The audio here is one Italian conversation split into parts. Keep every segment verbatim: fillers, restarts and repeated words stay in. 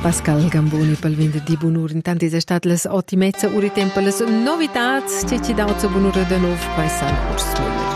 Pascal Gamboni pel venerdì bunur. Intanto è stata le otto e mezza ore tempo le novità che ci danno a bunur da nuovo qua San Urs Müller.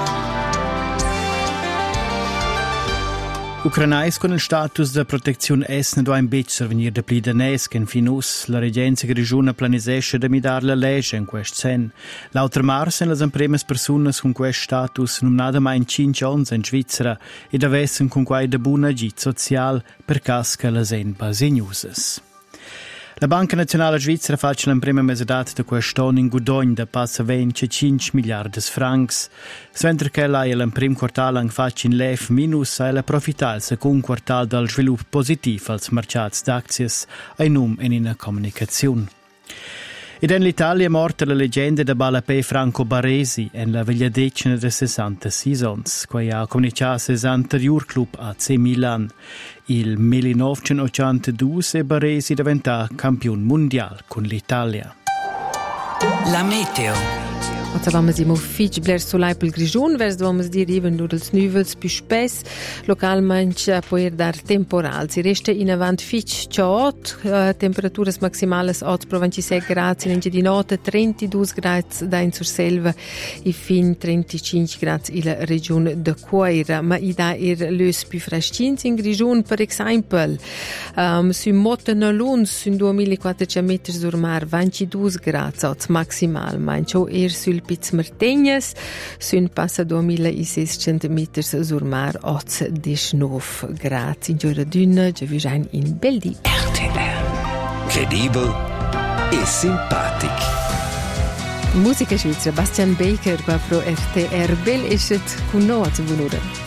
Ucranais con il status de protezione est ne do ein bec survenir de pli danès che in finus la regenza grigiuna planisesce de midar la legge in quest sen. L'altra mars en las impremes personas con quest status numnada mai in cinque ons in Svizzera ed avessen con quai de buna agit social per casca las en basignusas. La Banca Nazionale Svizzera faccia l'imprima mesedat de quest'anno in Gudogn da passa venticinque miliardi francs. Sventre che lei l'imprim quartal ang faccia in lef minus e la profita il second quartal dal sviluppo positivo als mercats d'aczies e num in una comunicazione. Ed in l'Italia è morta la leggenda de Balapé Franco Baresi en la veglia decina de sessantasei ans, quai ha comunicato sessanta club a C Milan. Il millenovecentottantadue Baresi diventa campione mondiale con l'Italia. La meteo. Oggi vamo siamo fitch bler solai pel grigiun, vers vamo dir even nur els nuvels più spess, localmente può dar temporal. Si resta in avant fitch ciot, uh, temperaturas maximales otto pro ventisei gradi in di notte, trentadue gradi da in Surselva e fin trentacinque gradi in regione de Coira. Ma i da er lös più freschins in grigiun, per esempio, um, su Mottena Lund, su duemilaquattrocento metri sur mar, ventidue gradi maximal, ma in ciò er sul Piz Martegnas, sun passa duemilaseicento metri sur mar, otto diciannove gradi. In giorno d'una, già vigian in Beldi. R T L. Credibile e simpatic. Musica svizzera, Bastian Baker, qua pro R T R. Bel eschet con noi a bunura.